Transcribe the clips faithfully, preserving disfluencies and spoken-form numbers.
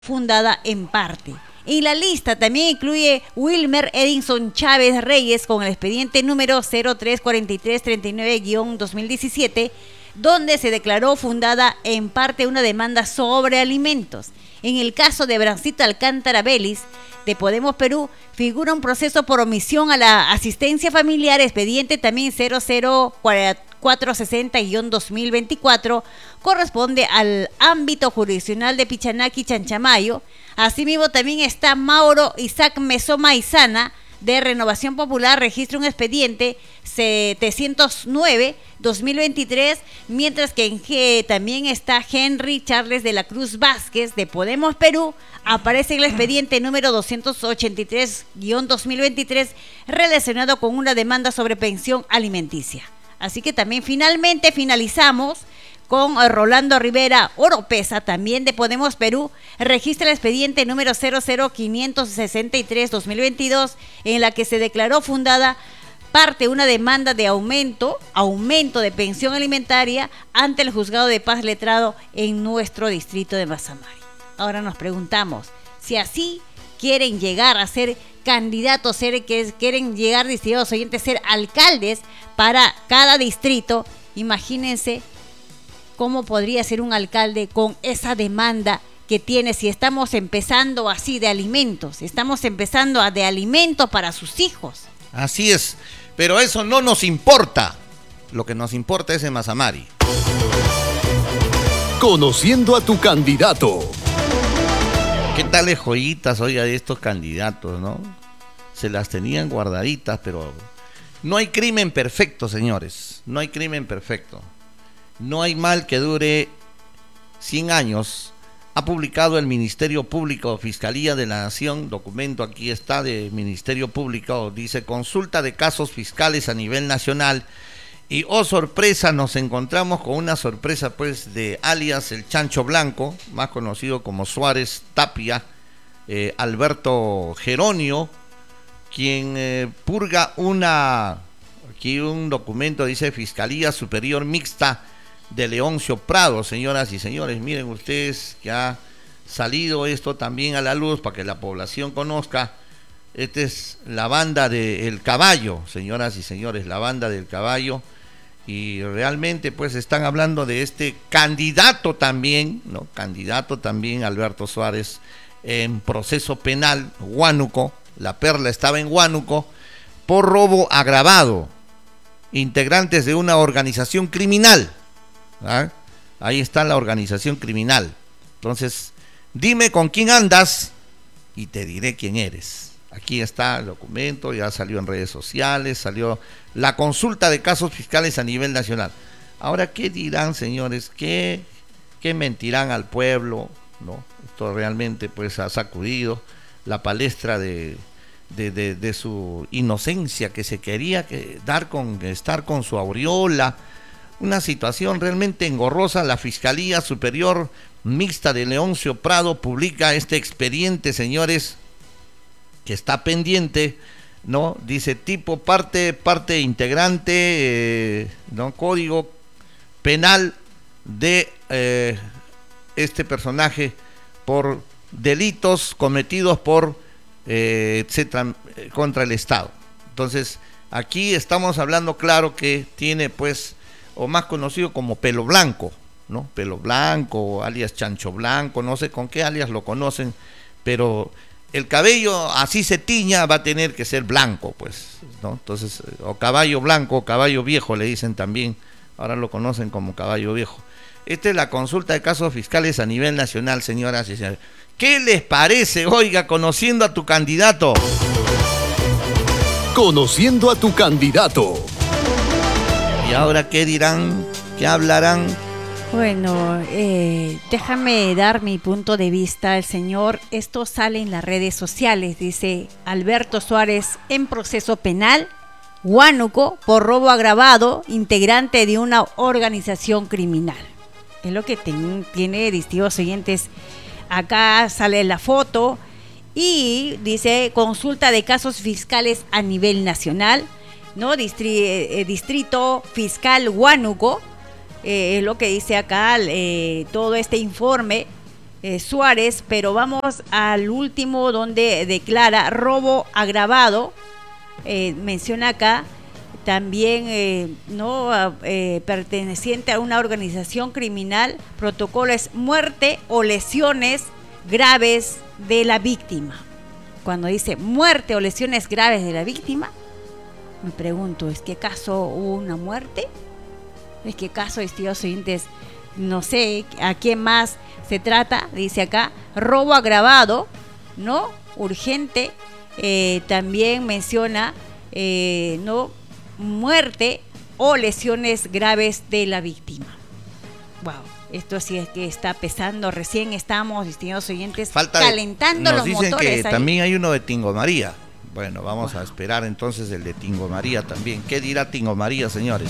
fundada en parte. En la lista también incluye Wilmer Edinson Chávez Reyes con el expediente número cero tres cuatro tres tres nueve guión dos mil diecisiete, donde se declaró fundada en parte una demanda sobre alimentos. En el caso de Brancito Alcántara Vélez, de Podemos Perú, figura un proceso por omisión a la asistencia familiar, expediente también cero cero cuatro sesenta guión dos mil veinticuatro, corresponde al ámbito jurisdiccional de Pichanaki, Chanchamayo. Asimismo, también está Mauro Isaac Mesoma Izana, de Renovación Popular, registra un expediente setecientos nueve dos mil veintitrés, mientras que en G también está Henry Charles de la Cruz Vázquez, de Podemos Perú, aparece en el expediente número doscientos ochenta y tres guión dos mil veintitrés, relacionado con una demanda sobre pensión alimenticia. Así que también finalmente finalizamos con Rolando Rivera Oropesa, también de Podemos Perú, registra el expediente número cero cero quinientos sesenta y tres dos mil veintidós, en la que se declaró fundada parte una demanda de aumento, aumento de pensión alimentaria ante el Juzgado de Paz Letrado en nuestro distrito de Mazamari. Ahora nos preguntamos, si así quieren llegar a ser candidatos, ser, que quieren llegar, distinguidos oyentes, ser alcaldes para cada distrito, imagínense cómo podría ser un alcalde con esa demanda que tiene, si estamos empezando así de alimentos, estamos empezando a de alimentos para sus hijos. Así es, pero eso no nos importa. Lo que nos importa es en Mazamari. Conociendo a tu candidato. ¿Qué tales joyitas, oiga, de estos candidatos, no? Se las tenían guardaditas, pero no hay crimen perfecto, señores. No hay crimen perfecto. No hay mal que dure cien años. Ha publicado el Ministerio Público, Fiscalía de la Nación, documento aquí está de Ministerio Público, dice consulta de casos fiscales a nivel nacional. Y oh sorpresa, nos encontramos con una sorpresa pues de alias el Chancho Blanco, más conocido como Suárez Tapia, eh, Alberto Geronio, quien eh, purga una, aquí un documento dice Fiscalía Superior Mixta de Leoncio Prado. Señoras y señores, miren ustedes que ha salido esto también a la luz para que la población conozca. Esta es la banda del Caballo, señoras y señores, la banda del Caballo, y realmente pues están hablando de este candidato también, ¿no? Candidato también, Alberto Suárez, en proceso penal, Huánuco, la perla estaba en Huánuco, por robo agravado, integrantes de una organización criminal. ¿Ah? Ahí está la organización criminal. Entonces, dime con quién andas y te diré quién eres. Aquí está el documento, ya salió en redes sociales, salió la consulta de casos fiscales a nivel nacional. Ahora, ¿qué dirán, señores? ¿Qué, qué mentirán al pueblo? ¿No? Esto realmente pues ha sacudido la palestra de, de, de, de su inocencia, que se quería que, dar con, estar con su aureola. Una situación realmente engorrosa. La Fiscalía Superior Mixta de Leoncio Prado publica este expediente, señores, que está pendiente, ¿no? Dice tipo parte, parte integrante, eh, ¿no? Código penal de eh, este personaje por delitos cometidos por, eh, etcétera, contra el Estado. Entonces, aquí estamos hablando claro que tiene pues, o más conocido como Pelo Blanco, ¿no? Pelo Blanco, alias Chancho Blanco, no sé con qué alias lo conocen, pero el cabello así se tiña, va a tener que ser blanco, pues, ¿no? Entonces, o caballo blanco, o caballo viejo le dicen también, ahora lo conocen como caballo viejo. Esta es la consulta de casos fiscales a nivel nacional, señoras y señores. ¿Qué les parece, oiga, conociendo a tu candidato? Conociendo a tu candidato. ¿Y ahora qué dirán? ¿Qué hablarán? Bueno, eh, déjame dar mi punto de vista. El señor, esto sale en las redes sociales, dice Alberto Suárez en proceso penal, Huánuco, por robo agravado, integrante de una organización criminal. Es lo que ten, tiene distintos oyentes. Acá sale la foto y dice consulta de casos fiscales a nivel nacional, ¿no? Distri, eh, distrito Fiscal Huánuco. Eh, es lo que dice acá eh, todo este informe eh, Suárez, pero vamos al último donde declara robo agravado. Eh, menciona acá también eh, no eh, perteneciente a una organización criminal, protocolo es muerte o lesiones graves de la víctima. Cuando dice muerte o lesiones graves de la víctima, me pregunto, ¿es que acaso hubo una muerte? ¿Es que acaso, estimados oyentes, no sé a quién más se trata? Dice acá, robo agravado, ¿no? Urgente. Eh, también menciona, eh, ¿no? muerte o lesiones graves de la víctima. Wow, esto sí es que está pesando. Recién estamos, estimados oyentes, Falta de, calentando nos los dicen motores. Que ahí. también hay uno de Tingo María. Bueno, vamos wow. a esperar entonces el de Tingo María también. ¿Qué dirá Tingo María, señores?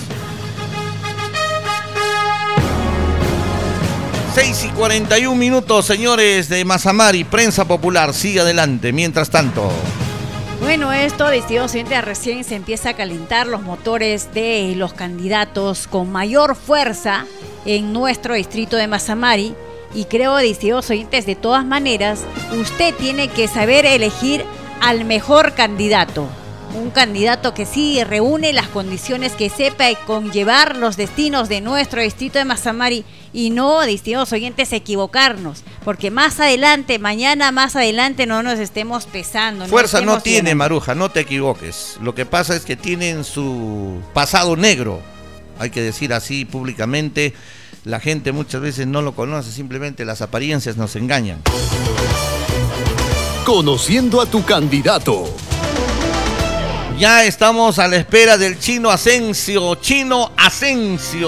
seis y cuarenta y un minutos, señores de Mazamari, Prensa Popular, sigue adelante. Mientras tanto... Bueno, esto, estimados oyentes, recién se empieza a calentar los motores de los candidatos con mayor fuerza en nuestro distrito de Mazamari. Y creo, estimados oyentes, de todas maneras, usted tiene que saber elegir al mejor candidato. Un candidato que sí reúne las condiciones, que sepa conllevar los destinos de nuestro distrito de Mazamari y no, estimados oyentes, equivocarnos, porque más adelante, mañana más adelante no nos estemos pesando. Fuerza no, no tiene, Maruja, no te equivoques. Lo que pasa es que tienen su pasado negro, hay que decir así públicamente. La gente muchas veces no lo conoce, simplemente las apariencias nos engañan. Conociendo a tu candidato. Ya estamos a la espera del Chino Asensio. Chino Asensio.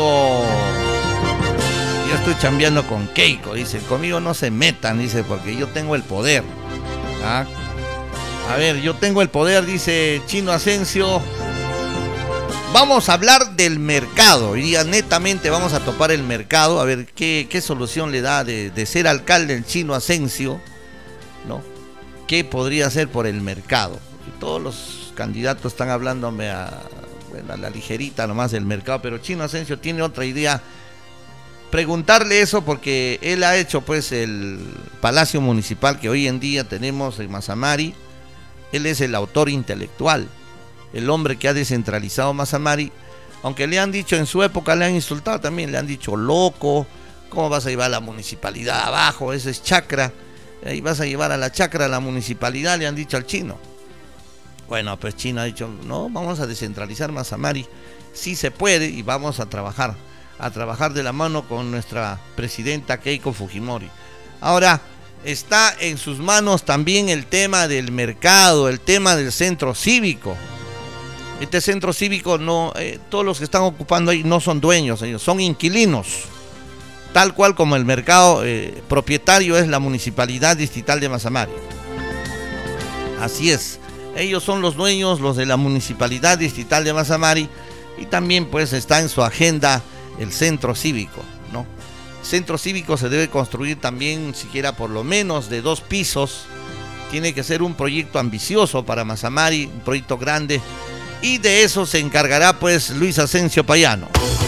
Yo estoy chambeando con Keiko, dice. Conmigo no se metan, dice, porque yo tengo el poder. ¿Ah? A ver, yo tengo el poder, dice Chino Asensio. Vamos a hablar del mercado. Hoy día netamente vamos a topar el mercado. A ver qué, qué solución le da de, de ser alcalde el Chino Asensio, ¿no? ¿Qué podría hacer por el mercado? Y todos los candidatos están hablándome a, bueno, a la ligerita nomás del mercado, pero Chino Asensio tiene otra idea. Preguntarle eso porque él ha hecho pues el Palacio Municipal que hoy en día tenemos en Mazamari. Él es el autor intelectual, el hombre que ha descentralizado Mazamari, aunque le han dicho en su época, le han insultado también, le han dicho loco, ¿cómo vas a llevar la municipalidad abajo? Eso es chacra, ahí vas a llevar a la chacra a la municipalidad, le han dicho al chino. Bueno, pues Chino ha dicho, no, vamos a descentralizar Mazamari, sí se puede y vamos a trabajar, a trabajar de la mano con nuestra presidenta Keiko Fujimori. Ahora, está en sus manos también el tema del mercado, el tema del centro cívico. Este centro cívico, no, eh, todos los que están ocupando ahí no son dueños, ellos son inquilinos, tal cual como el mercado eh, propietario es la Municipalidad Distrital de Mazamari. Así es. Ellos son los dueños, los de la Municipalidad Distrital de Mazamari, y también pues está en su agenda el centro cívico, ¿no? Centro cívico se debe construir también siquiera por lo menos de dos pisos. Tiene que ser un proyecto ambicioso para Mazamari, un proyecto grande, y de eso se encargará pues Luis Asensio Payano.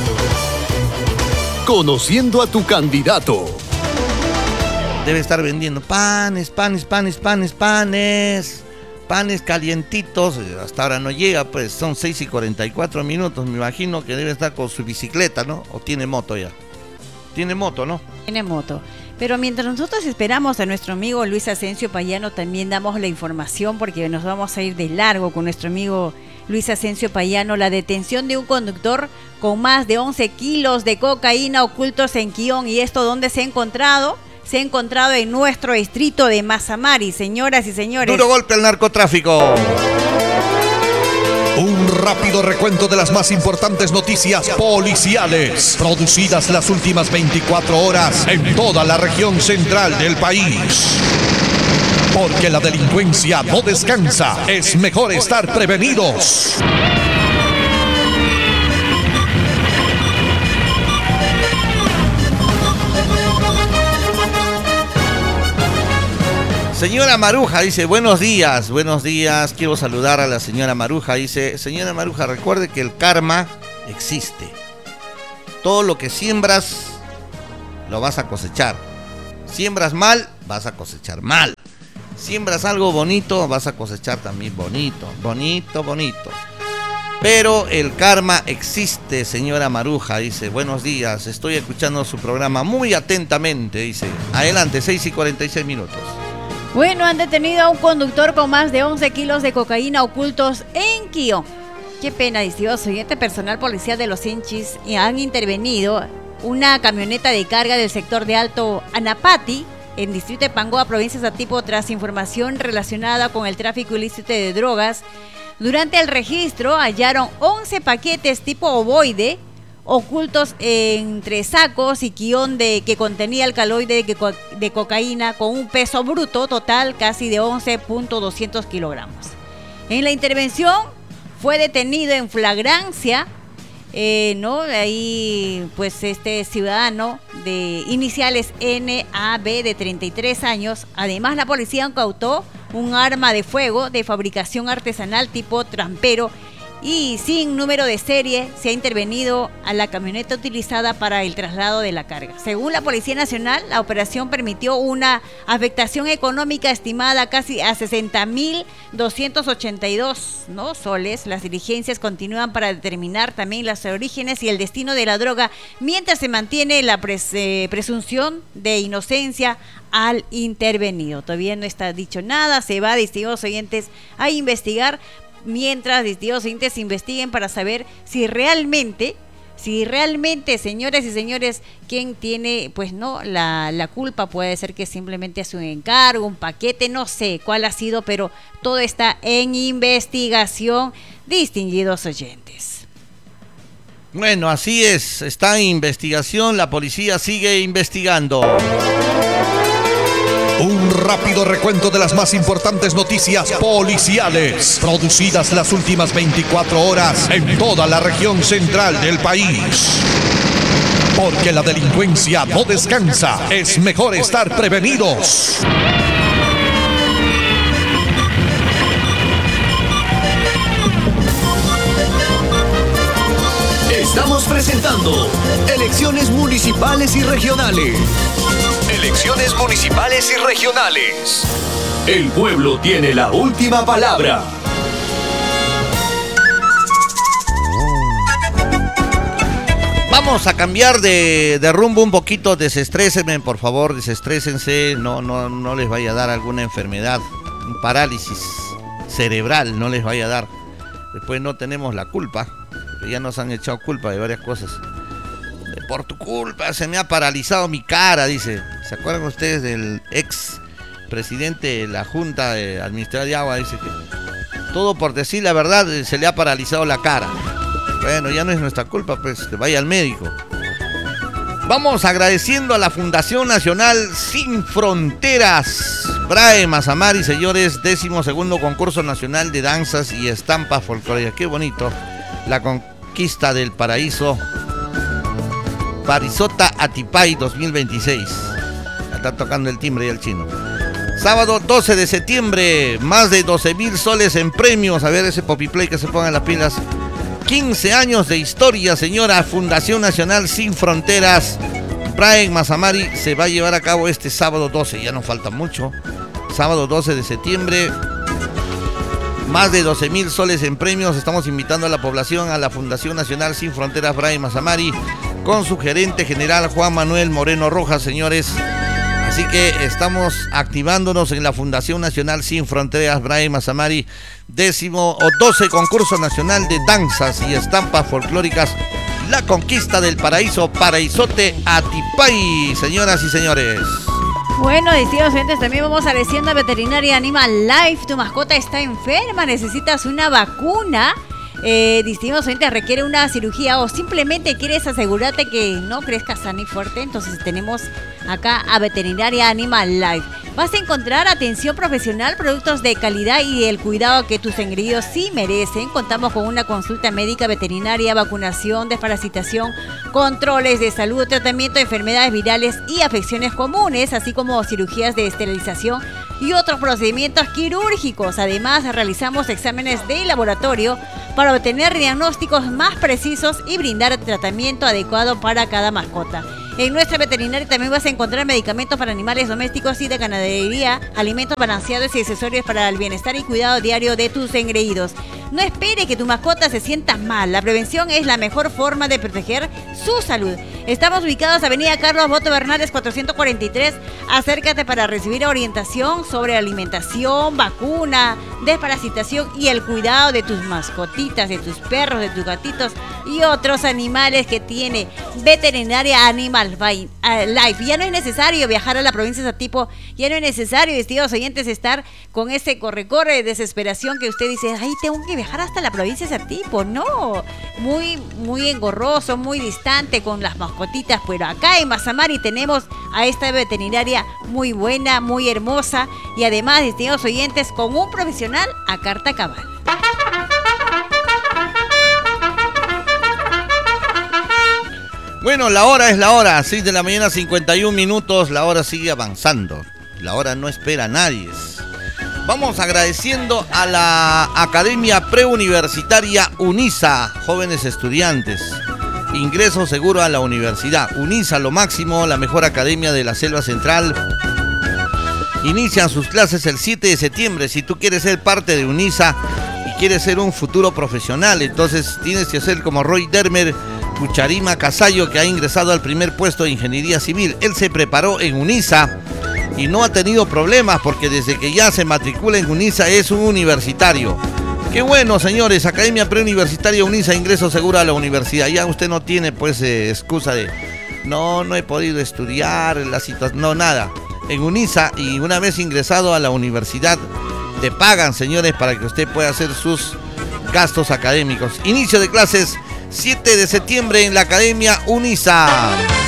Conociendo a tu candidato. Debe estar vendiendo panes, panes, panes, panes, panes. Panes calientitos, hasta ahora no llega, pues son seis y cuarenta y cuatro minutos, me imagino que debe estar con su bicicleta, ¿no? O tiene moto ya. Tiene moto, ¿no? Tiene moto. Pero mientras nosotros esperamos a nuestro amigo Luis Asensio Payano, también damos la información porque nos vamos a ir de largo con nuestro amigo Luis Asensio Payano. La detención de un conductor con más de once kilos de cocaína ocultos en Quillón. ¿Y esto dónde se ha encontrado? Se ha encontrado en nuestro distrito de Mazamari, señoras y señores. Duro golpe al narcotráfico. Un rápido recuento de las más importantes noticias policiales producidas las últimas veinticuatro horas en toda la región central del país. Porque la delincuencia no descansa, es mejor estar prevenidos. Señora Maruja dice, buenos días, buenos días, quiero saludar a la señora Maruja. Dice, señora Maruja, recuerde que el karma existe. Todo lo que siembras, lo vas a cosechar. Siembras mal, vas a cosechar mal. Siembras algo bonito, vas a cosechar también bonito, bonito, bonito. Pero el karma existe, señora Maruja, dice, buenos días, estoy escuchando su programa muy atentamente, dice. Adelante, seis y cuarenta y seis minutos. Bueno, han detenido a un conductor con más de once kilos de cocaína ocultos en Quio. Qué pena, distinguido oyente, personal policial de los Hinchis han intervenido una camioneta de carga del sector de Alto Anapati, en distrito de Pangoa, provincia de Satipo, tras información relacionada con el tráfico ilícito de drogas. Durante el registro hallaron once paquetes tipo ovoide ocultos entre sacos y guión de que contenía alcaloide de, co de cocaína con un peso bruto total casi de once punto doscientos kilogramos. En la intervención fue detenido en flagrancia, eh, ¿no? Ahí, pues, este ciudadano de iniciales N A B de treinta y tres años. Además, la policía incautó un arma de fuego de fabricación artesanal tipo trampero y sin número de serie. Se ha intervenido a la camioneta utilizada para el traslado de la carga. Según la Policía Nacional, la operación permitió una afectación económica estimada casi a sesenta mil doscientos ochenta y dos, ¿no? soles. Las diligencias continúan para determinar también los orígenes y el destino de la droga, mientras se mantiene la pres eh, presunción de inocencia al intervenido. Todavía no está dicho nada, se va, distinguidos oyentes, a investigar, mientras distinguidos oyentes investiguen para saber si realmente, si realmente, señores y señores, quién tiene, pues no, la, la culpa. Puede ser que simplemente es un encargo, un paquete, no sé cuál ha sido, pero todo está en investigación, distinguidos oyentes. Bueno, así es, está en investigación, la policía sigue investigando. Un rápido recuento de las más importantes noticias policiales producidas las últimas veinticuatro horas en toda la región central del país. Porque la delincuencia no descansa, es mejor estar prevenidos. Estamos presentando elecciones municipales y regionales. Elecciones municipales y regionales. El pueblo tiene la última palabra. Vamos a cambiar de, de rumbo un poquito, desestrésenme, por favor, desestrésense, no, no, no les vaya a dar alguna enfermedad, un parálisis cerebral, no les vaya a dar. Después no tenemos la culpa, que ya nos han echado culpa de varias cosas. Por tu culpa se me ha paralizado mi cara, dice. ¿Se acuerdan ustedes del ex presidente de la Junta Administrativa de Agua? Dice que todo por decir la verdad se le ha paralizado la cara. Bueno, ya no es nuestra culpa, pues que vaya al médico. Vamos agradeciendo a la Fundación Nacional Sin Fronteras. Brae Mazamari, señores, décimo segundo concurso nacional de danzas y estampas folclóricas. Qué bonito. La conquista del paraíso. Parisota Atipay dos mil veintiséis. Está tocando el timbre y el chino. Sábado doce de septiembre, más de doce mil soles en premios. A ver ese Poppy Play que se pongan las pilas. quince años de historia, señora. Fundación Nacional Sin Fronteras. Brian Mazamari se va a llevar a cabo este sábado doce. Ya nos falta mucho. Sábado doce de septiembre. Más de doce mil soles en premios. Estamos invitando a la población a la Fundación Nacional Sin Fronteras Brian Mazamari, con su gerente general Juan Manuel Moreno Rojas, señores. Así que estamos activándonos en la Fundación Nacional Sin Fronteras Brian Mazamari, décimo o doce concurso nacional de danzas y estampas folclóricas. La conquista del paraíso, Paraísote Atipay, señoras y señores. Bueno, distinguidos oyentes, también vamos agradeciendo a Veterinaria Animal Life. Tu mascota está enferma, necesitas una vacuna. Eh, distinguidos oyentes, requiere una cirugía o simplemente quieres asegurarte que no crezca sano y fuerte, entonces tenemos acá a Veterinaria Animal Life. Vas a encontrar atención profesional, productos de calidad y el cuidado que tus engreídos sí merecen. Contamos con una consulta médica veterinaria, vacunación, desparasitación, controles de salud, tratamiento de enfermedades virales y afecciones comunes, así como cirugías de esterilización y otros procedimientos quirúrgicos. Además, realizamos exámenes de laboratorio para obtener diagnósticos más precisos y brindar tratamiento adecuado para cada mascota. En nuestra veterinaria también vas a encontrar medicamentos para animales domésticos y de ganadería, alimentos balanceados y accesorios para el bienestar y cuidado diario de tus engreídos. No espere que tu mascota se sienta mal. La prevención es la mejor forma de proteger su salud. Estamos ubicados en Avenida Carlos Boto Bernales cuatrocientos cuarenta y tres. Acércate para recibir orientación sobre alimentación, vacuna, desparasitación y el cuidado de tus mascotitas, de tus perros, de tus gatitos y otros animales que tiene Veterinaria Animal Life. Ya no es necesario viajar a la provincia de Satipo, ya no es necesario, estimados oyentes, estar con ese corre-corre de desesperación que usted dice, ay, tengo que viajar hasta la provincia de Satipo. No, muy, muy engorroso, muy distante con las mascotitas, pero acá en Mazamari tenemos a esta veterinaria muy buena, muy hermosa y además, estimados oyentes, con un profesional a carta cabal. Bueno, la hora es la hora, seis de la mañana, cincuenta y un minutos, la hora sigue avanzando, la hora no espera a nadie. Vamos agradeciendo a la Academia Preuniversitaria UNISA, jóvenes estudiantes, ingreso seguro a la universidad. UNISA, lo máximo, la mejor academia de la Selva Central. Inician sus clases el siete de septiembre, si tú quieres ser parte de UNISA y quieres ser un futuro profesional, entonces tienes que ser como Roy Dermer, Cucharima Casayo, que ha ingresado al primer puesto de Ingeniería Civil. Él se preparó en UNISA y no ha tenido problemas porque desde que ya se matricula en UNISA es un universitario. Qué bueno, señores, Academia Preuniversitaria UNISA, ingreso seguro a la universidad. Ya usted no tiene pues eh, excusa de no, no he podido estudiar, la situación, no, nada. En UNISA, y una vez ingresado a la universidad, te pagan, señores, para que usted pueda hacer sus gastos académicos. Inicio de clases siete de septiembre en la Academia UNISA.